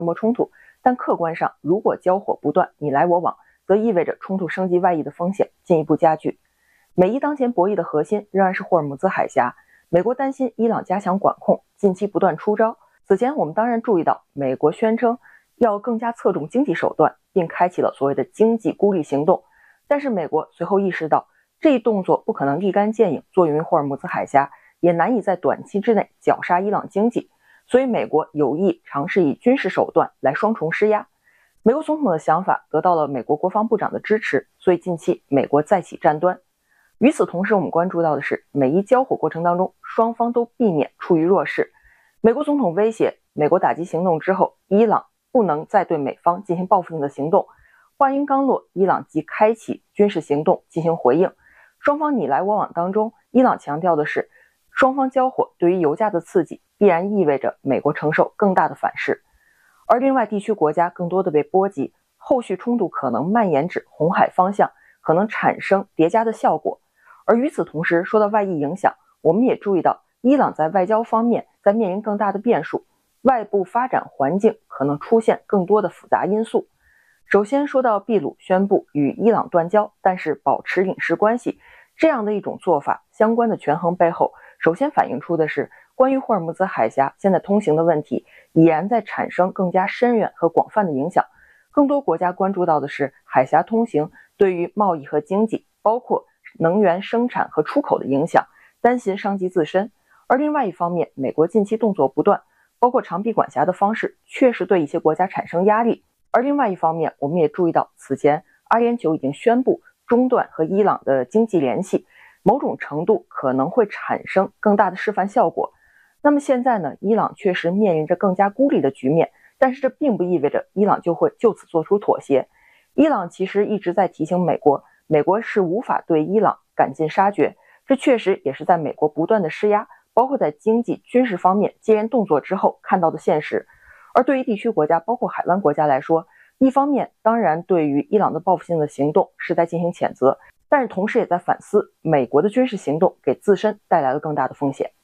模冲突，但客观上，如果交火不断，你来我往，则意味着冲突升级外溢的风险进一步加剧。美伊当前博弈的核心仍然是霍尔木兹海峡，美国担心伊朗加强管控，近期不断出招。此前我们当然注意到，美国宣称要更加侧重经济手段，并开启了所谓的经济孤立行动。但是美国随后意识到，这一动作不可能立竿见影作用于霍尔木兹海峡，也难以在短期之内绞杀伊朗经济，所以美国有意尝试以军事手段来双重施压。美国总统的想法得到了美国国防部长的支持，所以近期美国再起战端。与此同时，我们关注到的是，美伊交火过程当中，双方都避免处于弱势。美国总统威胁，美国打击行动之后，伊朗不能再对美方进行报复性的行动。话音刚落，伊朗即开启军事行动进行回应。双方你来我往当中，伊朗强调的是，双方交火对于油价的刺激必然意味着美国承受更大的反噬。而另外地区国家更多的被波及，后续冲突可能蔓延至红海方向，可能产生叠加的效果。而与此同时，说到外溢影响，我们也注意到伊朗在外交方面在面临更大的变数，外部发展环境可能出现更多的复杂因素。首先说到秘鲁宣布与伊朗断交，但是保持领事关系，这样的一种做法，相关的权衡背后，首先反映出的是关于霍尔木兹海峡现在通行的问题已然在产生更加深远和广泛的影响。更多国家关注到的是海峡通行对于贸易和经济，包括能源生产和出口的影响，担心伤及自身。而另外一方面，美国近期动作不断，包括长臂管辖的方式确实对一些国家产生压力。而另外一方面，我们也注意到此前阿联酋已经宣布中断和伊朗的经济联系，某种程度可能会产生更大的示范效果。那么现在呢，伊朗确实面临着更加孤立的局面，但是这并不意味着伊朗就会就此做出妥协。伊朗其实一直在提醒美国，美国是无法对伊朗赶尽杀绝，这确实也是在美国不断的施压，包括在经济、军事方面接连动作之后看到的现实。而对于地区国家，包括海湾国家来说，一方面当然对于伊朗的报复性的行动是在进行谴责，但是同时也在反思美国的军事行动给自身带来了更大的风险。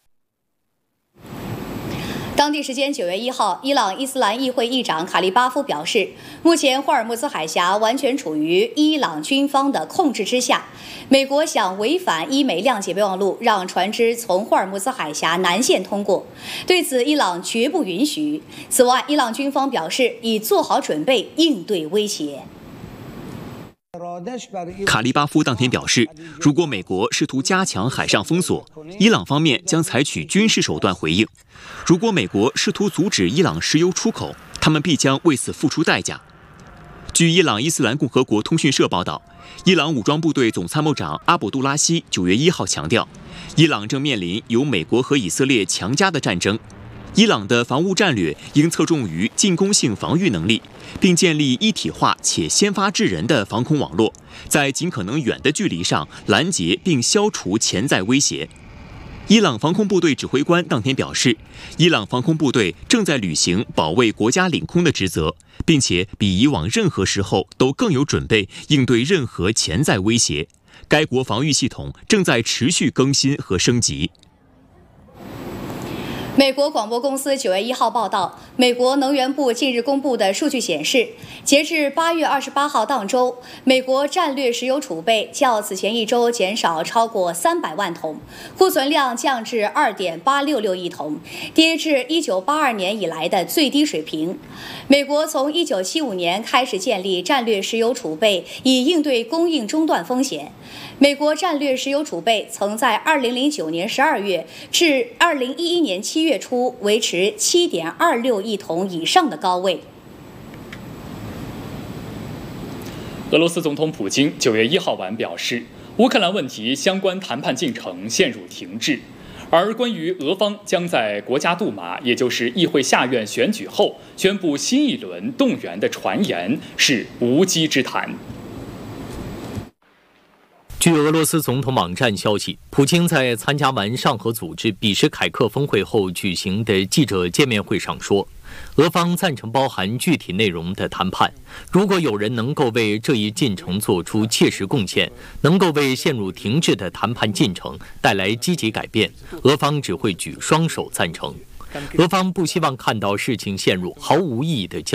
当地时间9月1号，伊朗伊斯兰议会议长卡利巴夫表示，目前霍尔木兹海峡完全处于伊朗军方的控制之下。美国想违反伊美谅解备忘录，让船只从霍尔木兹海峡南线通过，对此伊朗绝不允许。此外，伊朗军方表示已做好准备应对威胁。 卡利巴夫当天表示，如果美国试图加强海上封锁，伊朗方面将采取军事手段回应；如果美国试图阻止伊朗石油出口，他们必将为此付出代价。据伊朗伊斯兰共和国通讯社报道，伊朗武装部队总参谋长阿卜杜拉希9月1号强调，伊朗正面临由美国和以色列强加的战争。伊朗的防务战略应侧重于进攻性防御能力，并建立一体化且先发制人的防空网络，在尽可能远的距离上拦截并消除潜在威胁。伊朗防空部队指挥官当天表示，伊朗防空部队正在履行保卫国家领空的职责，并且比以往任何时候都更有准备应对任何潜在威胁。该国防御系统正在持续更新和升级。 美国广播公司9月1号报道，美国能源部近日公布的数据显示，截至8月28号当周，美国战略石油储备较此前一周减少超过300万桶，库存量降至2.866亿桶，跌至1982年以来的最低水平。美国从1975年开始建立战略石油储备，以应对供应中断风险。美国战略石油储备曾在2009年12月至2011年7月初维持7.26亿桶以上的高位。 俄罗斯总统普京9月1号晚表示，乌克兰问题相关谈判进程陷入停滞，而关于俄方将在国家杜马，也就是议会下院选举后宣布新一轮动员的传言是无稽之谈。 据俄罗斯总统网站消息，普京在参加完上合组织比什凯克峰会后举行的记者见面会上说，俄方赞成包含具体内容的谈判，如果有人能够为这一进程做出切实贡献，能够为陷入停滞的谈判进程带来积极改变，俄方只会举双手赞成。俄方不希望看到事情陷入毫无意义的